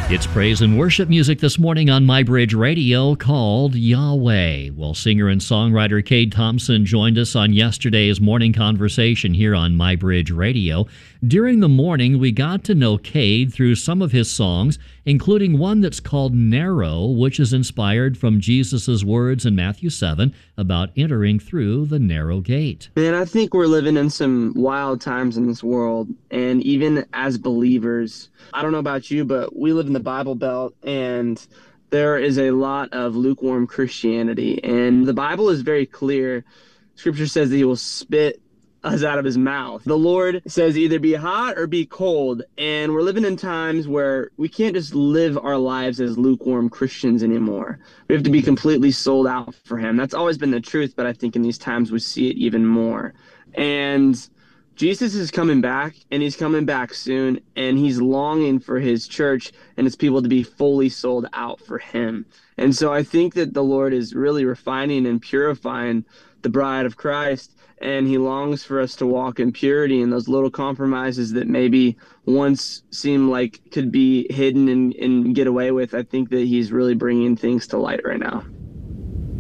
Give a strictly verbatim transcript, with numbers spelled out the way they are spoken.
It's praise and worship music this morning on MyBridge Radio called Yahweh. Well, singer and songwriter Cade Thompson joined us on yesterday's morning conversation here on MyBridge Radio. During the morning, we got to know Cade through some of his songs, including one that's called Narrow, which is inspired from Jesus' words in Matthew seven about entering through the narrow gate. Man, I think we're living in some wild times in this world, and even as believers, I don't know about you, but we live in the Bible Belt, and there is a lot of lukewarm Christianity, and the Bible is very clear. Scripture says that he will spit us out of his mouth. The Lord says either be hot or be cold, and we're living in times where we can't just live our lives as lukewarm Christians anymore. We have to be completely sold out for him. That's always been the truth, but I think in these times we see it even more. And Jesus is coming back, and he's coming back soon, and he's longing for his church and his people to be fully sold out for him. And so I think that the Lord is really refining and purifying the bride of Christ, and he longs for us to walk in purity, and those little compromises that maybe once seemed like could be hidden and, and get away with. I think that he's really bringing things to light right now.